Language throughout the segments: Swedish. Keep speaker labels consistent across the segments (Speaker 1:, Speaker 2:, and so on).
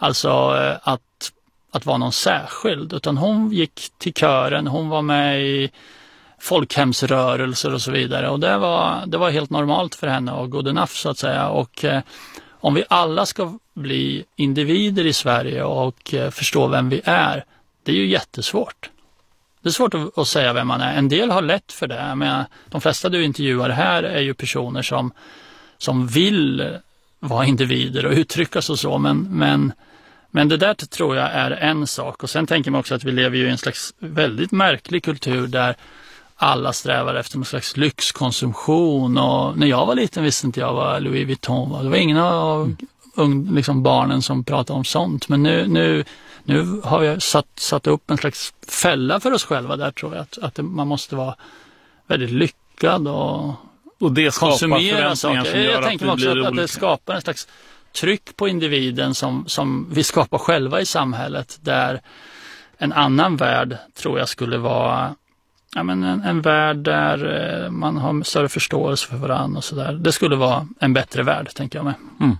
Speaker 1: Alltså att vara någon särskild, utan hon gick till kören, hon var med i folkhemsrörelser och så vidare, och det var helt normalt för henne och good enough så att säga. Och om vi alla ska bli individer i Sverige och förstå vem vi är, det är ju jättesvårt. Det är svårt att säga vem man är. En del har lätt för det, men de flesta du intervjuar här är ju personer som vill vara individer och uttryckas och så, men det där tror jag är en sak. Och sen tänker man också att vi lever ju i en slags väldigt märklig kultur där alla strävar efter någon slags lyxkonsumtion, och när jag var liten visste inte jag vad Louis Vuitton var. Det var ingen av liksom barnen som pratade om sånt, men nu har vi satt upp en slags fälla för oss själva där, tror jag, att man måste vara väldigt lyckad och
Speaker 2: det
Speaker 1: konsumera
Speaker 2: saker.
Speaker 1: Jag tänker också att det skapar en slags tryck på individen som vi skapar själva i samhället, där en annan värld tror jag skulle vara en värld där man har större förståelse för varandra och sådär. Det skulle vara en bättre värld, tänker jag med.
Speaker 2: Mm.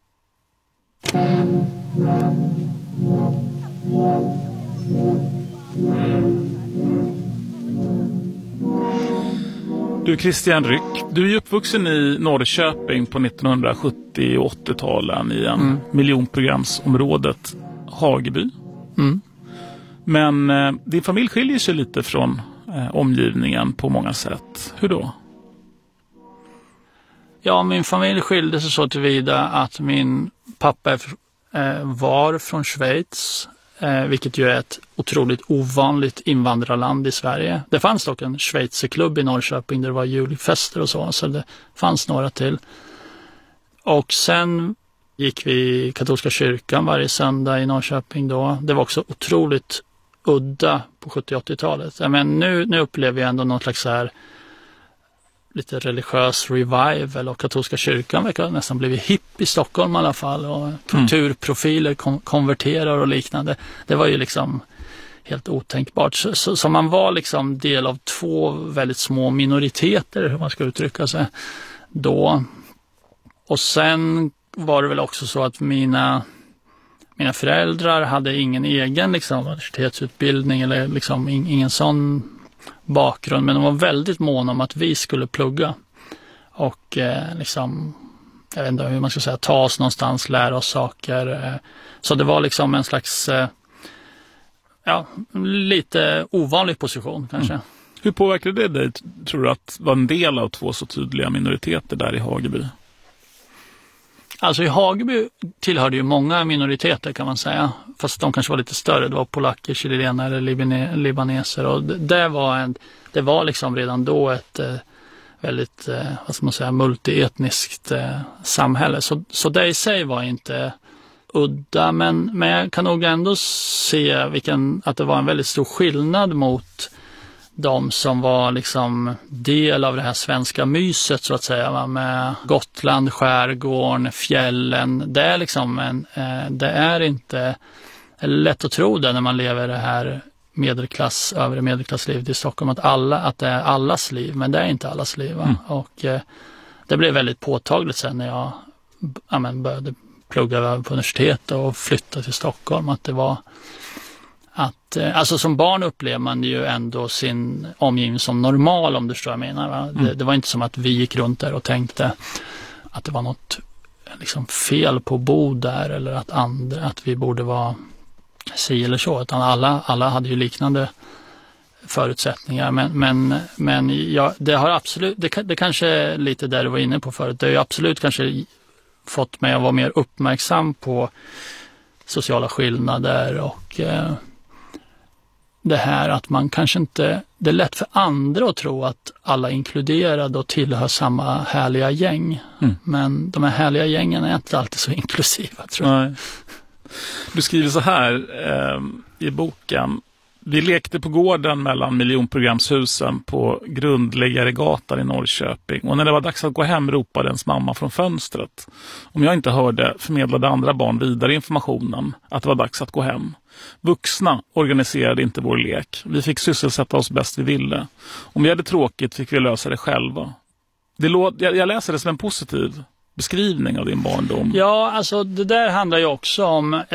Speaker 2: Du, Christian Ryck, du är uppvuxen i Norrköping på 1970- och 80-talen i en miljonprogramsområdet Hageby.
Speaker 1: Mm.
Speaker 2: Men din familj skiljer sig lite från omgivningen på många sätt. Hur då?
Speaker 1: Ja, min familj skilde sig så tillvida att min pappa var från Schweiz, vilket ju är ett otroligt ovanligt invandrarland i Sverige. Det fanns dock en schweizerklubb i Norrköping där det var julfester och så det fanns några till. Och sen gick vi i katolska kyrkan varje söndag i Norrköping då. Det var också otroligt udda på 70-80-talet. Men nu upplever jag ändå någon slags så här lite religiös revival, och katolska kyrkan verkar nästan blivit hipp i Stockholm i alla fall, och kulturprofiler konverterar och liknande. Det var ju liksom helt otänkbart. Så man var liksom del av två väldigt små minoriteter, hur man ska uttrycka sig då. Och sen var det väl också så att mina föräldrar hade ingen egen liksom universitetsutbildning eller liksom ingen sån bakgrund, men de var väldigt måna om att vi skulle plugga och liksom, jag vet inte hur man ska säga, ta oss någonstans, lära oss saker. Så det var liksom en slags lite ovanlig position kanske. Mm.
Speaker 2: Hur påverkade det dig, tror du, att vara en del av två så tydliga minoriteter där i Hageby?
Speaker 1: Alltså i Hageby tillhörde ju många minoriteter, kan man säga. Fast de kanske var lite större. Det var polacker, chilenare, libaneser. Och det var liksom redan då ett väldigt, vad ska man säga, multietniskt samhälle. Så det i sig var inte udda. Men jag kan nog ändå se att det var en väldigt stor skillnad mot de som var liksom del av det här svenska myset så att säga, med Gotland, skärgården, fjällen. Det är liksom det är inte lätt att tro det när man lever det här övre medelklasslivet i Stockholm, att det är allas liv, men det är inte allas liv. Och det blev väldigt påtagligt sen när jag började plugga på universitet och flytta till Stockholm, att det var alltså som barn upplever man ju ändå sin omgivning som normal, om du förstår vad jag menar. Va? Det var inte som att vi gick runt där och tänkte att det var något liksom fel på att bo där, eller att vi borde vara si eller så, utan alla hade ju liknande förutsättningar. Men det har absolut, det kanske är lite där du var inne på förut, det har ju absolut kanske fått mig att vara mer uppmärksam på sociala skillnader och det här att man kanske inte, det är lätt för andra att tro att alla är inkluderade och tillhör samma härliga gäng. Men de här härliga gängen är inte alltid så inklusiva, tror jag. Nej.
Speaker 2: Du skriver så här i boken: vi lekte på gården mellan miljonprogramshusen på Grundläggaregatan i Norrköping, och när det var dags att gå hem ropade ens mamma från fönstret. Om jag inte hörde förmedlade andra barn vidare informationen att det var dags att gå hem. Vuxna organiserade inte vår lek. Vi fick sysselsätta oss bäst vi ville. Om vi hade tråkigt fick vi lösa det själva. Jag läser det som en positiv beskrivning av din barndom.
Speaker 1: Ja, alltså det där handlar ju också om